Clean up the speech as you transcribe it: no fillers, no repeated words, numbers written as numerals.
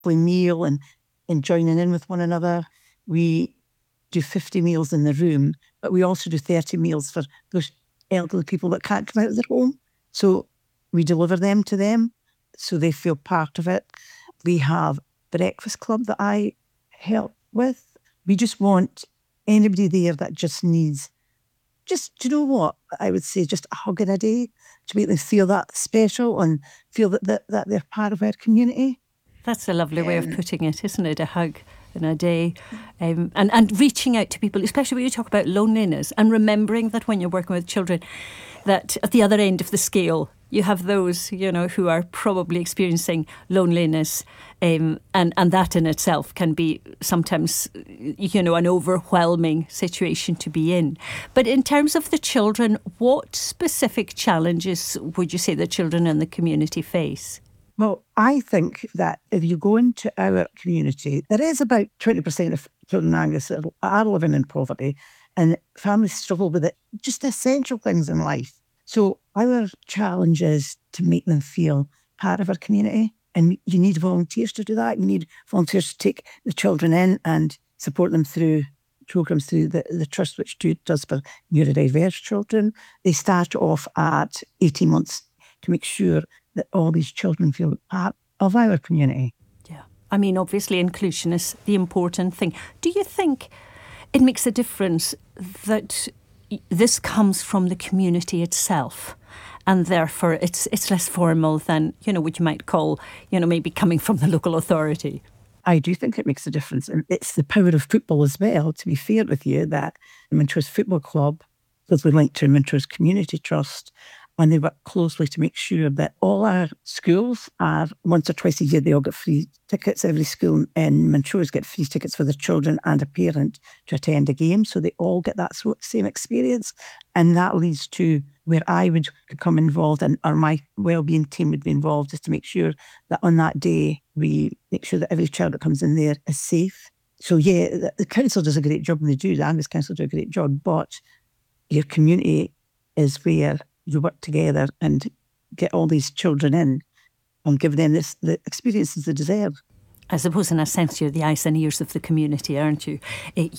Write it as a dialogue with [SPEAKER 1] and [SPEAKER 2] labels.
[SPEAKER 1] meal and joining in with one another. We do 50 meals in the room, but we also do 30 meals for those elderly people that can't come out of their home. So we deliver them to them so they feel part of it. We have breakfast club that I help with. We just want anybody there that just needs, just, do you know what? I would say just a hug in a day to make them feel that special and feel that they're part of our community.
[SPEAKER 2] That's a lovely way of putting it, isn't it? A hug in a day. And reaching out to people, especially when you talk about loneliness, and remembering that when you're working with children, that at the other end of the scale, you have those, who are probably experiencing loneliness, and that in itself can be sometimes, an overwhelming situation to be in. But in terms of the children, what specific challenges would you say the children in the community face?
[SPEAKER 1] Well, I think that if you go into our community, there is about 20% of children in Angus that are living in poverty, and families struggle with it, just essential things in life. So our challenge is to make them feel part of our community, and you need volunteers to do that. You need volunteers to take the children in and support them through programmes through the trust, which does for neurodiverse children. They start off at 18 months to make sure that all these children feel part of our community.
[SPEAKER 2] Yeah. I mean, obviously inclusion is the important thing. Do you think it makes a difference that this comes from the community itself, and therefore it's less formal than, what you might call, maybe coming from the local authority?
[SPEAKER 1] I do think it makes a difference. And it's the power of football as well, to be fair with you, that the Montrose Football Club, because we linked to Montrose Community Trust, and they work closely to make sure that all our schools are, once or twice a year, they all get free tickets. Every school in Montrose get free tickets for their children and a parent to attend a game. So they all get that same experience. And that leads to where I would become involved, or my wellbeing team would be involved, is to make sure that on that day, we make sure that every child that comes in there is safe. So yeah, the council does a great job, and they do. The Angus Council do a great job, but your community is where you work together and get all these children in and give them the experiences they deserve.
[SPEAKER 2] I suppose in a sense you're the eyes and ears of the community, aren't you?